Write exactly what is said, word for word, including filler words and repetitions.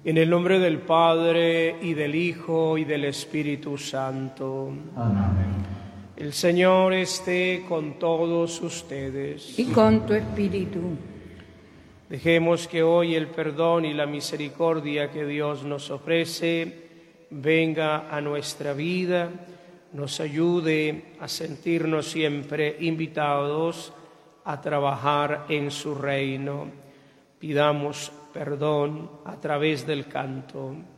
En el nombre del Padre, y del Hijo, y del Espíritu Santo. Amén. El Señor esté con todos ustedes. Y con tu espíritu. Dejemos que hoy el perdón y la misericordia que Dios nos ofrece venga a nuestra vida, nos ayude a sentirnos siempre invitados a trabajar en su reino. Pidamos perdón a través del canto.